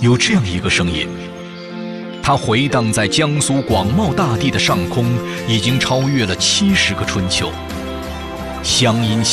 有这样一个声音，它回荡在江苏广袤大地的上空，已经超越了70个春秋。乡音